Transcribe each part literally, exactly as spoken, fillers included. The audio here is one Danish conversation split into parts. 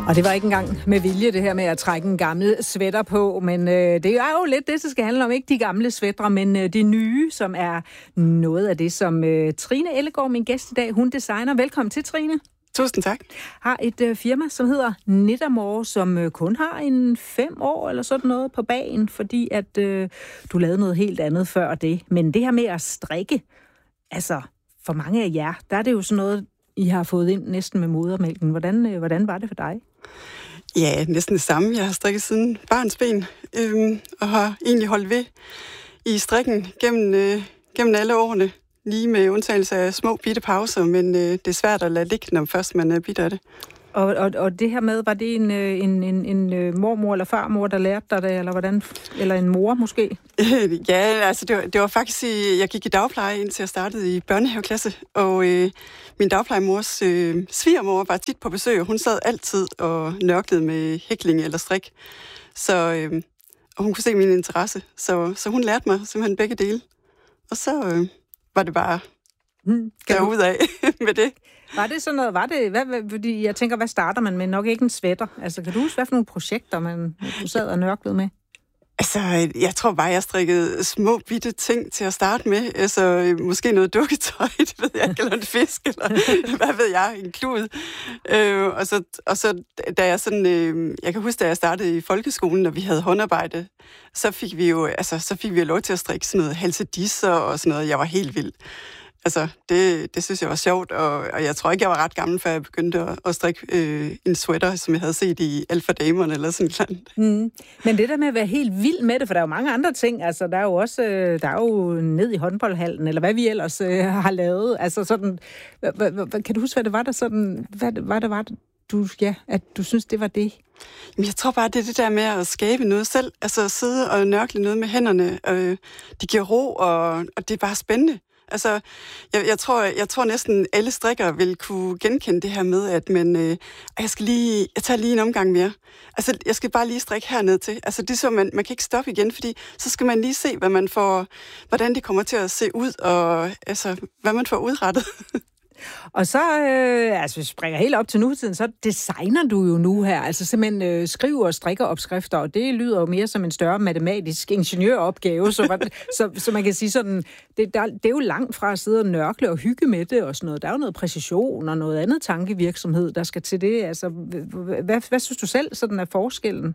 Og det var ikke engang med vilje, det her med at trække en gammel sweater på, men øh, det er jo lidt det, der skal handle om. Ikke de gamle sweatere, men øh, det nye, som er noget af det, som øh, Trine Ellegaard, min gæst i dag, hun designer. Velkommen til, Trine. Tusind tak. Har et øh, firma, som hedder Knittermore, som øh, kun har en fem år eller sådan noget på bagen, fordi at øh, du lavede noget helt andet før det. Men det her med at strikke, altså for mange af jer, der er det jo sådan noget, I har fået ind næsten med modermælken. Hvordan, øh, hvordan var det for dig? Ja, næsten det samme. Jeg har strikket siden barnsben, øhm, og har egentlig holdt ved i strikken gennem, øh, gennem alle årene. Lige med undtagelse af små bitte pauser, men øh, det er svært at lade ligge, når først man er bidt af det. Og, og, og det her med, var det en, en, en, en mormor eller farmor, der lærte dig det, eller hvordan? Eller en mor måske? Ja, altså det var, det var faktisk, jeg gik i dagpleje, indtil jeg startede i børnehaveklasse, og øh, min dagplejemors øh, svigermor var tit på besøg, og hun sad altid og nørklede med hækling eller strik. Så øh, og hun kunne se min interesse, så, så hun lærte mig simpelthen begge dele. Og så øh, var det bare hmm, derudad med det. Var det sådan noget, var det, hvad, hvad, fordi jeg tænker, hvad starter man med? Nok ikke en sweater. Altså, kan du huske, hvad for nogle projekter, man, du sad og nørklede med? Altså, jeg tror bare, jeg strikkede små bitte ting til at starte med. Altså, måske noget dukketøj, det ved jeg ikke, eller en fisk, eller hvad ved jeg, en klud. Øh, og, så, og så, da jeg sådan, øh, jeg kan huske, da jeg startede i folkeskolen, og vi havde håndarbejde, så fik vi jo, altså, så fik vi jo lov til at strikke sådan noget halsedisser og sådan noget. Jeg var helt vild. Altså, det, det synes jeg var sjovt, og, og jeg tror ikke, jeg var ret gammel, før jeg begyndte at, at strikke øh, en sweater, som jeg havde set i Alfa Damerne eller sådan noget. Mm. Men det der med at være helt vild med det, for der er jo mange andre ting, altså der er jo også, øh, der er jo ned i håndboldhallen, eller hvad vi ellers øh, har lavet, altså sådan, h- h- h- kan du huske, hvad det var der sådan, hvad det var, der var du, ja, at du synes, det var det? Jamen, jeg tror bare, det er det der med at skabe noget selv, altså at sidde og nørkle noget med hænderne, øh, det giver ro, og, og det er bare spændende. Altså, jeg, jeg, tror, jeg tror næsten alle strikkere vil kunne genkende det her med, at man, øh, jeg skal lige, jeg tager lige en omgang mere. Altså, jeg skal bare lige strikke herned til. Altså, det er så, man, man kan ikke stoppe igen, fordi så skal man lige se, hvad man får, hvordan det kommer til at se ud, og altså, hvad man får udrettet. Og så, øh, altså hvis vi springer helt op til nutiden, så designer du jo nu her, altså simpelthen øh, skriver og strikker opskrifter, og det lyder jo mere som en større matematisk ingeniøropgave, så, så, så man kan sige sådan, det, der, det er jo langt fra at sidde og nørkle og hygge med det og sådan noget. Der er jo noget præcision og noget andet tankevirksomhed, der skal til det. Altså, hvad, hvad, hvad synes du selv sådan er forskellen?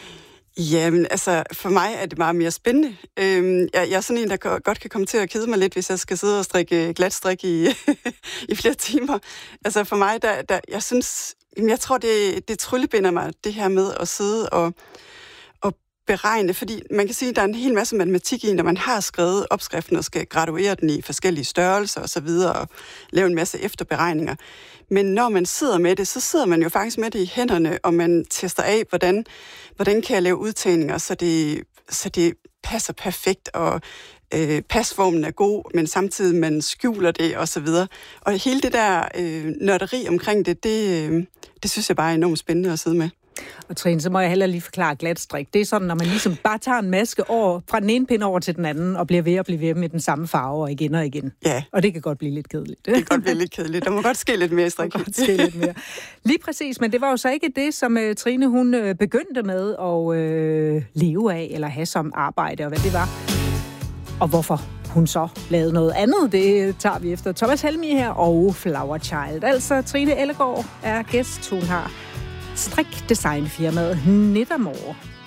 Jamen, altså, for mig er det meget mere spændende. Øhm, jeg, jeg er sådan en, der godt kan komme til at kede mig lidt, hvis jeg skal sidde og strikke glatstrik i, i flere timer. Altså, for mig, der, der jeg synes, jeg tror, det, det tryllebinder mig, det her med at sidde og, og beregne, fordi man kan sige, at der er en hel masse matematik i, når man har skrevet opskriften og skal graduere den i forskellige størrelser og så videre, og lave en masse efterberegninger. Men når man sidder med det, så sidder man jo faktisk med det i hænderne, og man tester af, hvordan, hvordan kan jeg lave udtagninger, så det, så det passer perfekt, og øh, pasformen er god, men samtidig man skjuler det, og så videre. Og hele det der øh, nørderi omkring det, det, øh, det synes jeg bare er enormt spændende at sidde med. Og Trine, så må jeg heller lige forklare glatstrik. Det er sådan, når man ligesom bare tager en maske over, fra den ene pind over til den anden, og bliver ved at blive ved med den samme farve, og igen og igen. Ja. Og det kan godt blive lidt kedeligt. Det kan godt blive lidt kedeligt. Der må godt ske lidt mere i strik. godt ske lidt mere. Lige præcis, men det var jo så ikke det, som uh, Trine hun uh, begyndte med at uh, leve af, eller have som arbejde, og hvad det var. Og hvorfor hun så lavede noget andet, det tager vi efter Thomas Helmig her og Flower Child. Altså, Trine Ellegaard er gæst, hun har strikdesignfirmaet Knittermore.